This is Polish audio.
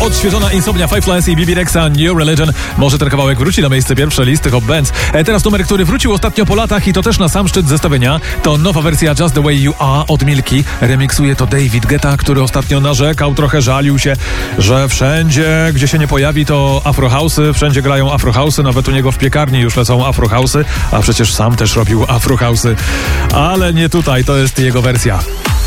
odświeżona Insomnia, Five Lies i BB Rexa New Religion. Może ten kawałek wróci na miejsce pierwsze listy Hot Bands. Teraz numer, który wrócił ostatnio po latach i to też na sam szczyt zestawienia. To nowa wersja Just The Way You Are od Milki. Remiksuje to David Guetta, który ostatnio narzekał, trochę żalił się, że wszędzie, gdzie się nie pojawi, to afrohouse'y, wszędzie grają afrohouse'y, nawet u niego w piekarni już lecą afrohouse'y, a przecież sam też robił afrohouse'y. Ale nie tutaj, to jest jego wersja.